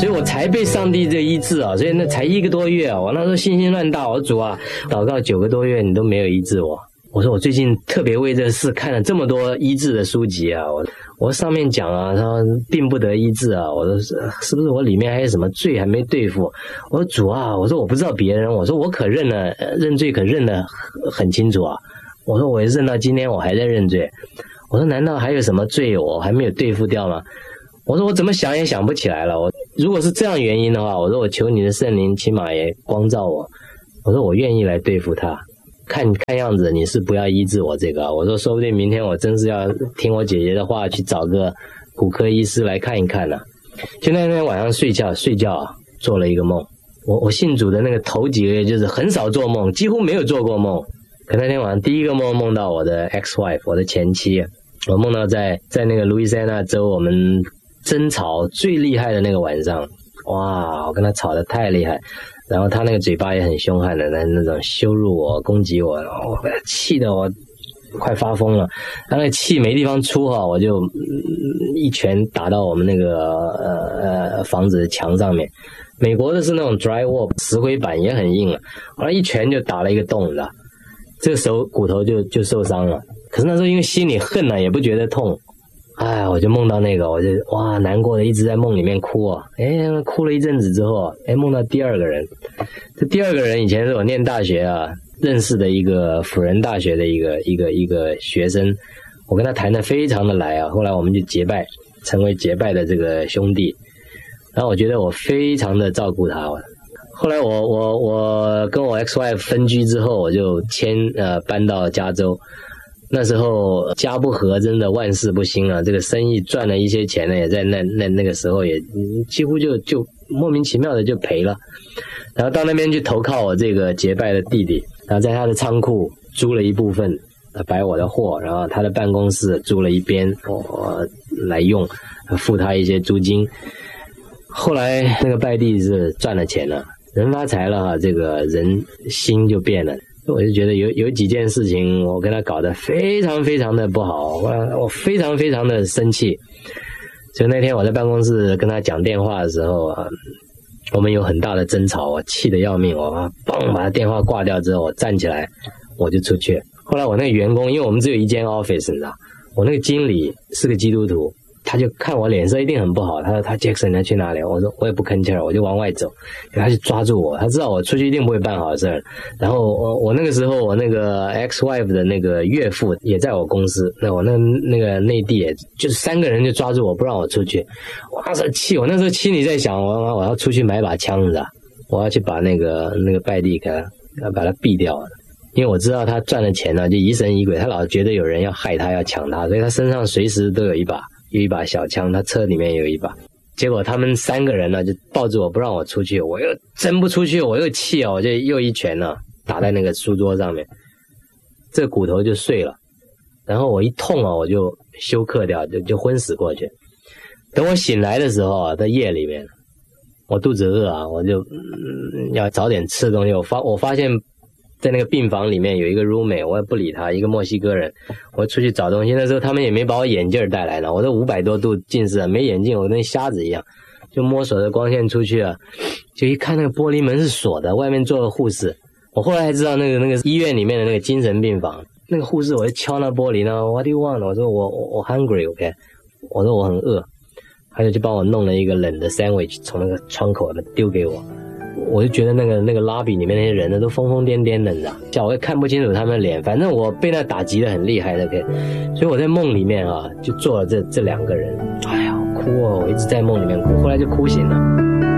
所以我才被上帝这医治啊，所以那才1个多月啊，我那时候信心乱大，我说主啊，祷告9个多月你都没有医治我。我说我最近特别为这事看了这么多医治的书籍啊，我上面讲啊，他说病不得医治啊，我说是不是我里面还有什么罪还没对付？我说主啊，我说我不知道别人，我说我可认了，认罪可认得很清楚啊，我说我认到今天我还在认罪，我说难道还有什么罪我还没有对付掉吗？我说我怎么想也想不起来了，如果是这样原因的话，我说我求你的圣灵起码也光照我，我说我愿意来对付他。看样子你是不要医治我这个，我说说不定明天我真是要听我姐姐的话，去找个骨科医师来看一看呢。就那天晚上睡觉啊，做了一个梦。我信主的那个头几个月就是很少做梦，几乎没有做过梦。可那天晚上第一个梦到我的 ex-wife， 我的前妻，我梦到在那个路易斯安那州我们争吵最厉害的那个晚上，哇，我跟他吵得太厉害。然后他那个嘴巴也很凶悍的那种羞辱我攻击我，然后气得我快发疯了。他那个气没地方出哈，我就一拳打到我们那个房子的墙上面。美国的是那种 drywall 石灰板也很硬了，后来一拳就打了一个洞的，这个手骨头就受伤了。可是那时候因为心里恨了，也不觉得痛。哎，我就梦到那个，我就哇难过的一直在梦里面哭啊，哭了一阵子之后，梦到第二个人。这第二个人以前是我念大学啊认识的一个辅仁大学的一个学生，我跟他谈得非常的来啊，后来我们就结拜，成为结拜的这个兄弟。然后我觉得我非常的照顾他。后来我跟我 ex-wife 分居之后，我就搬到加州。那时候家不和，真的万事不兴啊！这个生意赚了一些钱呢，也在那个时候也几乎就莫名其妙的就赔了。然后到那边去投靠我这个结拜的弟弟，然后在他的仓库租了一部分摆我的货，然后他的办公室租了一边我来用，付他一些租金。后来那个拜弟是赚了钱了，人发财了哈，这个人心就变了。我就觉得有几件事情我跟他搞得非常非常的不好，我非常非常的生气。所以那天我在办公室跟他讲电话的时候啊，我们有很大的争吵，我气得要命，我砰把他电话挂掉之后，我站起来我就出去。后来我那个员工，因为我们只有一间 office 你知道，我那个经理是个基督徒，他就看我脸色一定很不好，他说他 Jackson 你要去哪里？我说我也不吭气儿，我就往外走，他就抓住我，他知道我出去一定不会办好事儿。然后我那个时候我那个 ex-wife 的那个岳父也在我公司，那我那个内地也就是3个人就抓住我不让我出去。我那时候气，我那时候心里在想我要出去买把枪子，我要去把那个拜弟把他毙掉。因为我知道他赚了钱呢，就疑神疑鬼，他老觉得有人要害他要抢他，所以他身上随时都有一把小枪，他车里面有一把。结果他们3个人呢就抱着我不让我出去，我又挣不出去，我又气我就又一拳呢打在那个书桌上面，这个骨头就碎了。然后我一痛我就休克掉，就昏死过去。等我醒来的时候在夜里面，我肚子饿我就要找点吃的东西。我发现在那个病房里面有一个 roommate， 我也不理他，一个墨西哥人。我出去找东西，那时候他们也没把我眼镜带来呢，我都500多度近视没眼镜，我跟瞎子一样，就摸索着光线出去就一看那个玻璃门是锁的，外面坐了护士。我后来才知道那个医院里面的那个精神病房，那个护士我就敲那玻璃呢 ，What do you want？ 我说我 hungry， OK， 我说我很饿，他就去帮我弄了一个冷的 sandwich， 从那个窗口丢给我。我就觉得那个 lobby 里面那些人呢都疯疯癫癫的，你知道，叫我也看不清楚他们的脸，反正我被那打击得很厉害的，所以我在梦里面就做了这2个人，哎呀哭我一直在梦里面哭，后来就哭醒了。